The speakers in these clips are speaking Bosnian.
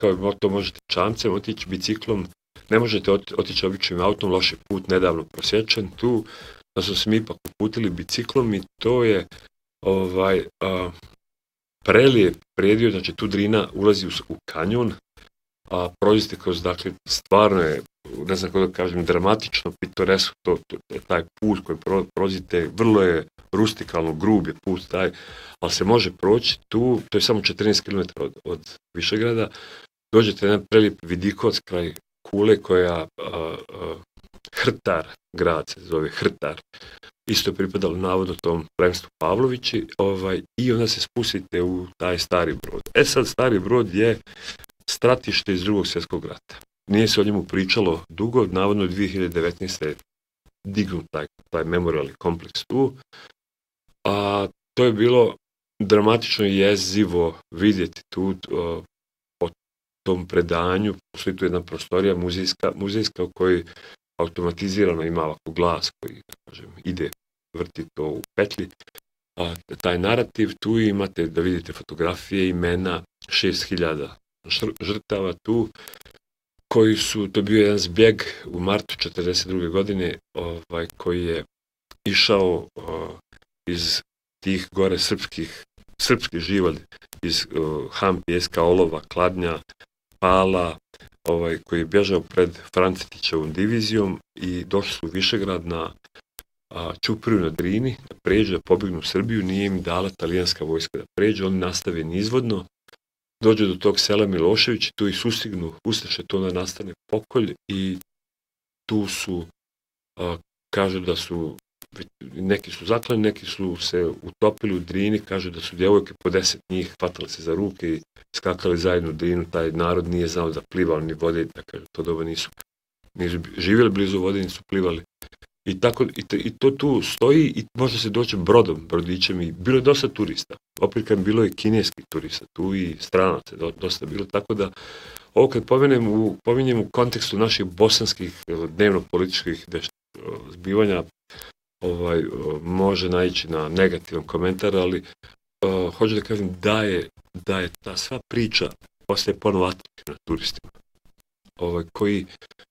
kao to možete čamcem otići, biciklom, ne možete otići običnim autom, loš je put nedavno prosječen tu, da smo se mi ipak uputili biciklom i to je prelijep predio, znači tu Drina ulazi u kanjon, a prolazite kroz, dakle, stvarno je, ne znam kako da kažem, dramatično, pitoresko, taj put koji prolazite, vrlo je rustikalno, grub je put taj, ali se može proći tu, to je samo 14 km od Višegrada, dođete na jedan prelijep vidikovac kraj Kule koja Hrtar, grad se zove Hrtar, isto je pripadalo navodno tom plemstvu Pavlovići, i onda se spustite u taj Stari Brod. Sad Stari Brod je stratište iz Drugog svjetskog rata. Nije se o njemu pričalo dugo, navodno 2019. je dignut taj memorialni kompleks tu, a to je bilo dramatično i jezivo vidjeti tu po tom predanju. Postoji tu jedna prostorija muzejska u kojoj automatizirano ima ovako glas koji, da kažem, ide, vrti to u petlji. A taj narativ, tu imate da vidite fotografije, imena 6000 žrtava tu, koji su, to je bio jedan zbjeg u martu 1942. godine, koji je išao iz tih gore srpskih živalj, iz Han Pijeska, Olova, Kladnja, Pala, koji je bježao pred Francetićevom divizijom i došli su u Višegrad na Ćupriju na Drini, da pređu, da pobjegnu u Srbiju, nije im dala talijanska vojska da pređu, oni nastave nizvodno, dođu do tog sela Milošević i tu ih sustignu ustaše, to onda nastane pokolj i tu su, kažu da su, neki su zaklani, neki su se utopili u Drini, kažu da su djevojke po 10 njih hvatali se za ruke i skakali zajedno u Drinu, taj narod nije znao da pliva, ni vode, da kažu, to doba nisu živjeli blizu vode, nisu plivali. I to tu stoji i može se doći brodićem i bilo je dosta turista. Opet kad bilo je kineskih turista tu i stranaca dosta bilo, tako da ovo kad pominjem u kontekstu naših bosanskih dnevno-političkih zbivanja može naići na negativan komentar, ali hoću da kažem da je ta sva priča postaje ponovo atraktivna turistima koji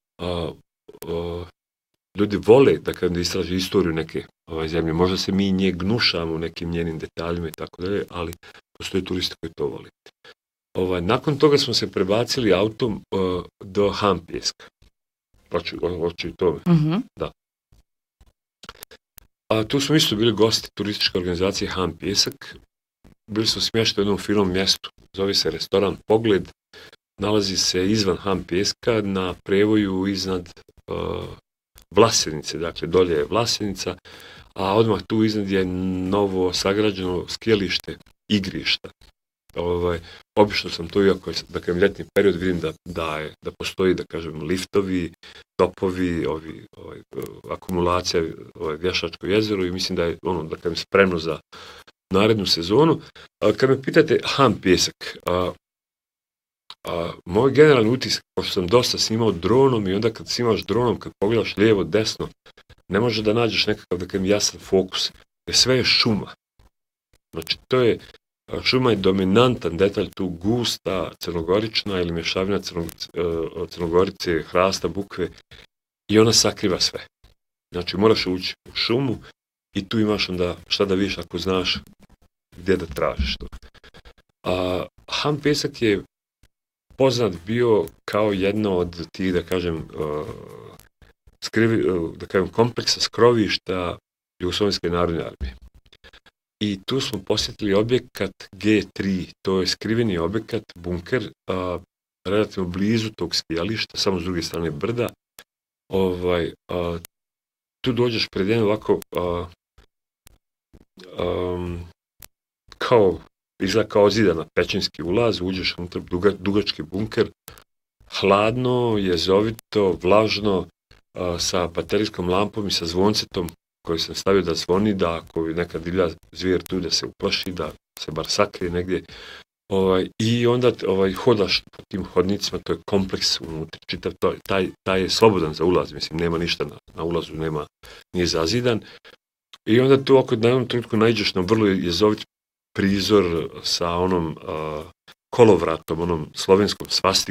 ljudi vole da istraže istoriju neke zemlje. Možda se mi nje gnušamo nekim njenim detaljima i tako dalje, ali postoje turisti koji to vole. Nakon toga smo se prebacili autom do Han Pijeska. Hoću i tome. Mm-hmm. Da. A tu smo isto bili gosti turističke organizacije Han Pijesak. Bili smo smješteni u jednom finom mjestu. Zove se restoran Pogled. Nalazi se izvan Han Pijeska na prevoju iznad Vlasenice, dakle dolje je Vlasenica, a odmah tu iznad je novo sagrađeno skijalište, igrišta. Obično sam tu, iako je, da kažem, ljetni period, vidim da postoji, da kažem, liftovi, topovi, akumulacija, Vješačko jezero i mislim da je da kažem, spremno za narednu sezonu. Kad me pitate Han Pijesak, moj generalni utisak, pošto sam dosta snimao dronom i onda kad snimaš dronom, kad pogledaš lijevo, desno, ne može da nađeš nekakav, da kažem, jasan fokus, jer sve je šuma. Znači, šuma je dominantan detalj tu, gusta, crnogorična ili mješavina crnogorice, hrasta, bukve i ona sakriva sve. Znači, moraš ući u šumu i tu imaš onda šta da vidiš ako znaš gdje da tražiš to. Han Pijesak je poznat bio kao jedno od tih, da kažem, kompleksa skrovišta Jugoslovenske narodne armije. I tu smo posjetili objekat G3, to je skriveni objekat, bunker, relativno blizu tog skijališta, samo s druge strane brda. Tu dođeš pred jedan ovako izgleda kao zidana pećinski ulaz, uđeš unutra dugački bunker, hladno, jezovito, vlažno, sa baterijskom lampom i sa zvoncetom koji sam stavio da zvoni, da ako je neka divlja zvijer tu da se uplaši, da se bar sakrije negdje. I onda hodaš po tim hodnicima, to je kompleks unutra, čitav taj je slobodan za ulaz, mislim, nema ništa na ulazu, nije zazidan. I onda tu oko na jednom trenutku naiđeš na vrlo jezovit prizor sa onom kolovratom, onom slovenskom svastikom